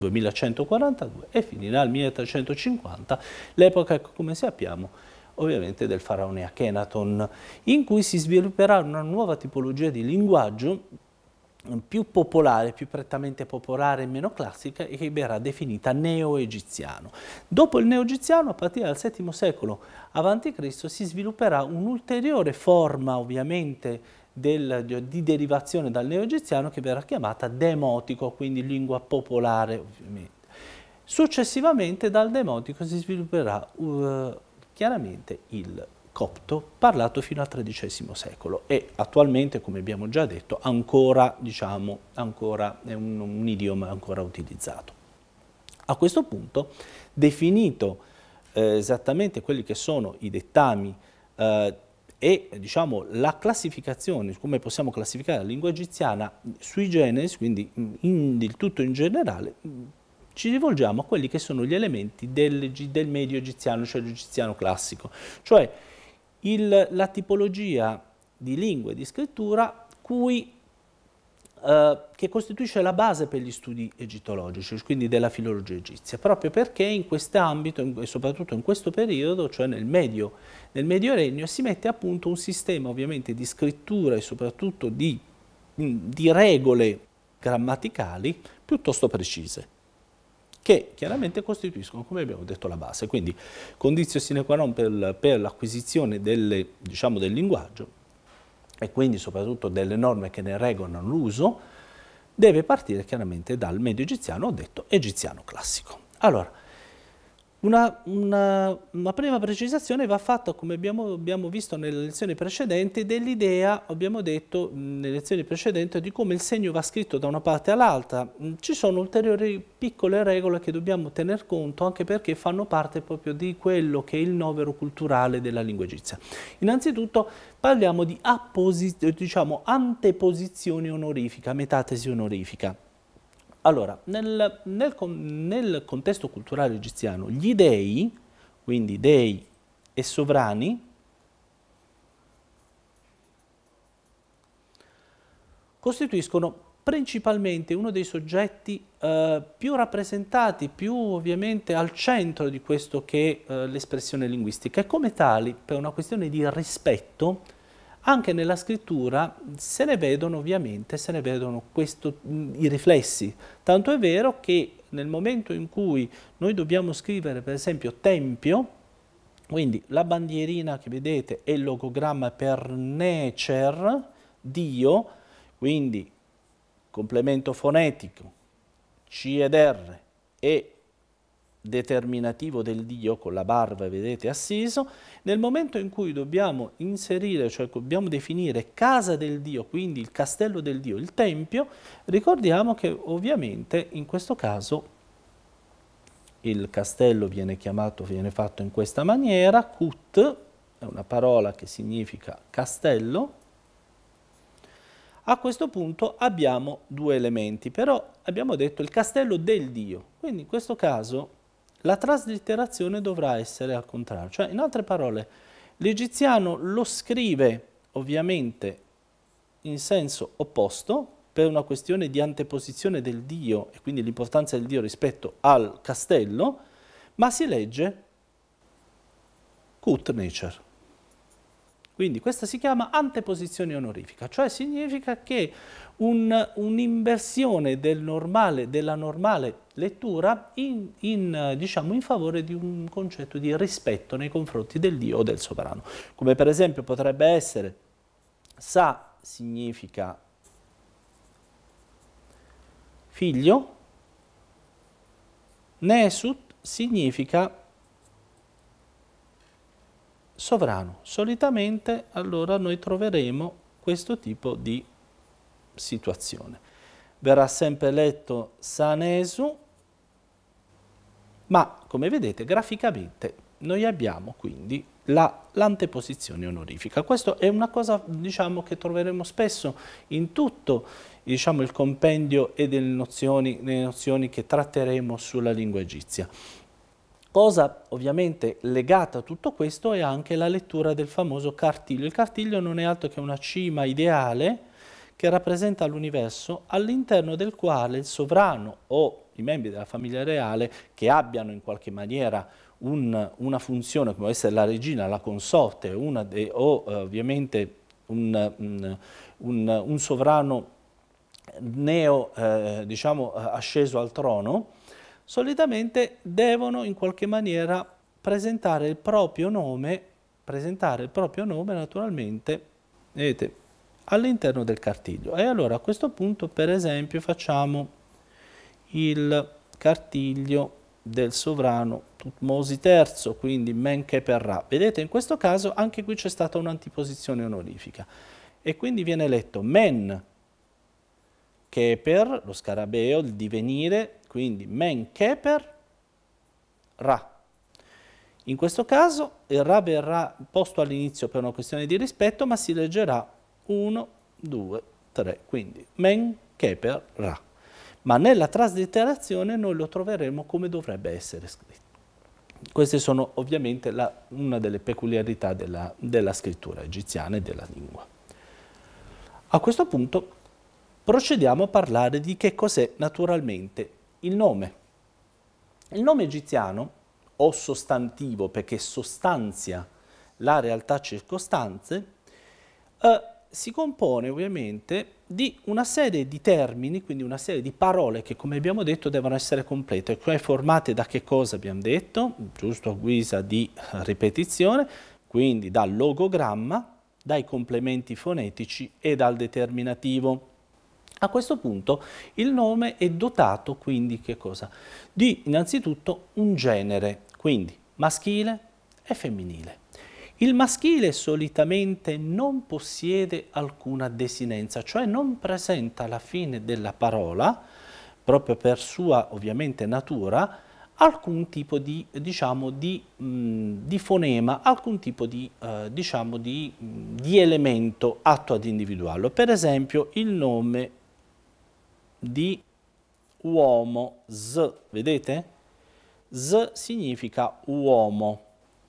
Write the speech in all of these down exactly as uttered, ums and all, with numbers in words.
duemilacentoquarantadue e finirà nel milletrecentocinquanta, l'epoca, come sappiamo, ovviamente del faraone Akhenaton, in cui si svilupperà una nuova tipologia di linguaggio più popolare, più prettamente popolare e meno classica, e che verrà definita neo-egiziano. Dopo il neo-egiziano, a partire dal settimo secolo avanti Cristo, si svilupperà un'ulteriore forma, ovviamente, Del, di derivazione dal neo-egiziano, che verrà chiamata demotico, quindi lingua popolare ovviamente. Successivamente dal demotico si svilupperà uh, chiaramente il copto, parlato fino al tredicesimo secolo e attualmente, come abbiamo già detto, ancora, diciamo, ancora è un, un idioma ancora utilizzato. A questo punto, definito eh, esattamente quelli che sono i dettami eh, e diciamo la classificazione, come possiamo classificare la lingua egiziana sui generis, quindi in, il tutto in generale, ci rivolgiamo a quelli che sono gli elementi del, del medio egiziano, cioè l'egiziano classico, cioè il, la tipologia di lingua e di scrittura cui Uh, che costituisce la base per gli studi egittologici, quindi della filologia egizia, proprio perché in quest'ambito, e soprattutto in questo periodo, cioè nel Medio, nel Medio Regno, si mette a punto un sistema ovviamente di scrittura e soprattutto di, di regole grammaticali piuttosto precise, che chiaramente costituiscono, come abbiamo detto, la base. Quindi condizio sine qua non per, per l'acquisizione delle, diciamo, del linguaggio, e quindi soprattutto delle norme che ne regolano l'uso, deve partire chiaramente dal medio egiziano, ho detto egiziano classico. Allora, una, una, una prima precisazione va fatta, come abbiamo, abbiamo visto nelle lezioni precedenti, dell'idea, abbiamo detto nelle lezioni precedenti, di come il segno va scritto da una parte all'altra. Ci sono ulteriori piccole regole che dobbiamo tener conto, anche perché fanno parte proprio di quello che è il novero culturale della lingua egizia. Innanzitutto parliamo di diciamo, anteposizioni onorifica, metatesi onorifica. Allora, nel, nel, nel contesto culturale egiziano, gli dei, quindi dei e sovrani, costituiscono principalmente uno dei soggetti eh, più rappresentati, più ovviamente al centro di questo che è eh, l'espressione linguistica, e come tali, per una questione di rispetto, anche nella scrittura se ne vedono ovviamente, se ne vedono questo, i riflessi, tanto è vero che nel momento in cui noi dobbiamo scrivere per esempio tempio, quindi la bandierina che vedete è il logogramma per necer, Dio, quindi complemento fonetico, C ed R e determinativo del Dio con la barba, vedete, assiso. Nel momento in cui dobbiamo inserire, cioè dobbiamo definire casa del Dio, quindi il castello del Dio, il tempio, ricordiamo che ovviamente in questo caso il castello viene chiamato, viene fatto in questa maniera, kut, è una parola che significa castello. A questo punto abbiamo due elementi, però abbiamo detto il castello del Dio, quindi in questo caso la traslitterazione dovrà essere al contrario, cioè in altre parole l'egiziano lo scrive ovviamente in senso opposto per una questione di anteposizione del Dio e quindi l'importanza del Dio rispetto al castello, ma si legge kut necer. Quindi questa si chiama anteposizione onorifica, cioè significa che un, un'inversione del normale, della normale lettura in, in, diciamo, in favore di un concetto di rispetto nei confronti del Dio o del sovrano. Come per esempio potrebbe essere sa significa figlio, nesut significa sovrano. Solitamente allora noi troveremo questo tipo di situazione. Verrà sempre letto sanesu, ma come vedete graficamente noi abbiamo quindi la, l'anteposizione onorifica. Questa è una cosa, diciamo, che troveremo spesso in tutto, diciamo, il compendio e delle nozioni, le nozioni che tratteremo sulla lingua egizia. Cosa ovviamente legata a tutto questo è anche la lettura del famoso cartiglio. Il cartiglio non è altro che una cima ideale che rappresenta l'universo, all'interno del quale il sovrano o i membri della famiglia reale che abbiano in qualche maniera un, una funzione, come può essere la regina, la consorte, una de, o eh, ovviamente un, un, un, un sovrano neo, eh, diciamo, asceso al trono, solitamente devono in qualche maniera presentare il proprio nome, presentare il proprio nome naturalmente, vedete, all'interno del cartiglio. E allora a questo punto, per esempio, facciamo il cartiglio del sovrano Thutmose terzo, quindi Menkaper Ra. Vedete, in questo caso anche qui c'è stata un'antiposizione onorifica e quindi viene letto Men Keper, lo scarabeo, il divenire, quindi Menkaper Ra. In questo caso il Ra verrà posto all'inizio per una questione di rispetto, ma si leggerà uno, due, tre, quindi Menkaper Ra. Ma nella traslitterazione noi lo troveremo come dovrebbe essere scritto. Queste sono ovviamente la, una delle peculiarità della, della scrittura egiziana e della lingua. A questo punto procediamo a parlare di che cos'è naturalmente il nome. Il nome egiziano, o sostantivo perché sostanzia la realtà circostanze, eh, si compone ovviamente di una serie di termini, quindi una serie di parole che, come abbiamo detto, devono essere complete, cioè formate da che cosa abbiamo detto, giusto a guisa di ripetizione, quindi dal logogramma, dai complementi fonetici e dal determinativo. A questo punto il nome è dotato quindi che cosa? Di innanzitutto un genere, quindi maschile e femminile. Il maschile solitamente non possiede alcuna desinenza, cioè non presenta alla fine della parola, proprio per sua ovviamente natura, alcun tipo di, diciamo, di, mh, di fonema, alcun tipo di, eh, diciamo, di, mh, di elemento atto ad individuarlo. Per esempio il nome di uomo, z, vedete? Z significa uomo.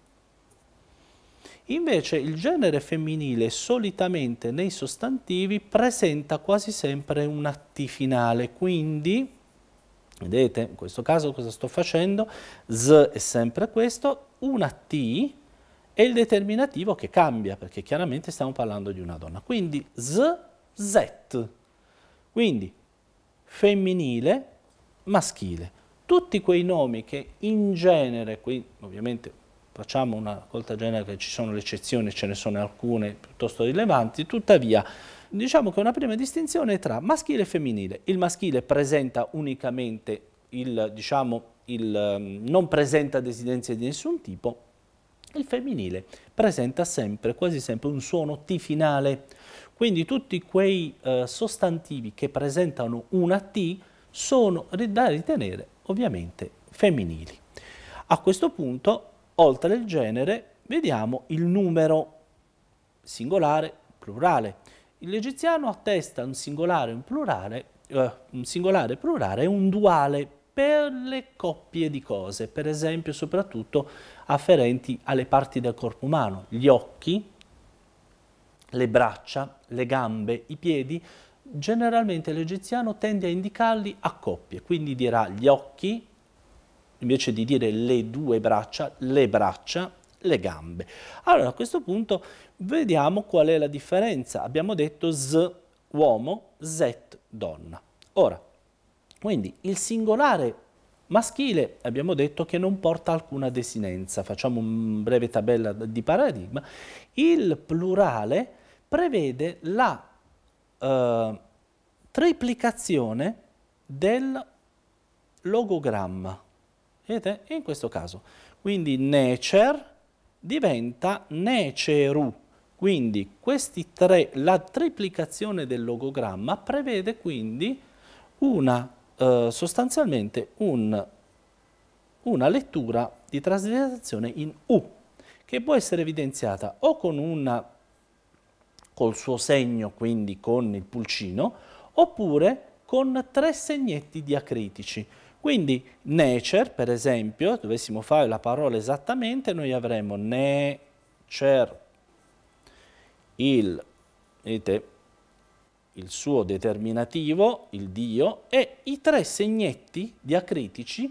Invece il genere femminile solitamente nei sostantivi presenta quasi sempre una T finale, quindi, vedete, in questo caso cosa sto facendo? Z è sempre questo, una T e il determinativo che cambia, perché chiaramente stiamo parlando di una donna. Quindi Z, Z, quindi femminile, maschile. Tutti quei nomi che in genere, qui ovviamente facciamo una colta genere che ci sono le eccezioni, ce ne sono alcune piuttosto rilevanti, tuttavia diciamo che una prima distinzione è tra maschile e femminile. Il maschile presenta unicamente il, diciamo, il, um, non presenta desinenze di nessun tipo, il femminile presenta sempre, quasi sempre, un suono T finale. Quindi tutti quei uh, sostantivi che presentano una T sono da ritenere ovviamente femminili. A questo punto, oltre al genere, vediamo il numero singolare, plurale. L'egiziano attesta un singolare, un plurale, eh, un singolare, plurale e un duale per le coppie di cose, per esempio soprattutto afferenti alle parti del corpo umano, gli occhi, le braccia, le gambe, i piedi. Generalmente l'egiziano tende a indicarli a coppie, quindi dirà gli occhi, invece di dire le due braccia, le braccia, le gambe. Allora a questo punto vediamo qual è la differenza. Abbiamo detto z uomo, zet donna. Ora, quindi il singolare maschile abbiamo detto che non porta alcuna desinenza. Facciamo una breve tabella di paradigma. Il plurale prevede la eh, triplicazione del logogramma. Vedete? In questo caso, quindi necer diventa neceru. Quindi questi tre, la triplicazione del logogramma prevede quindi una, eh, sostanzialmente un, una lettura di traslitterazione in U, che può essere evidenziata o con una, col suo segno, quindi con il pulcino, oppure con tre segnetti diacritici. Quindi necer, per esempio, dovessimo fare la parola esattamente, noi avremo necer, il, vedete, il suo determinativo, il Dio, e i tre segnetti diacritici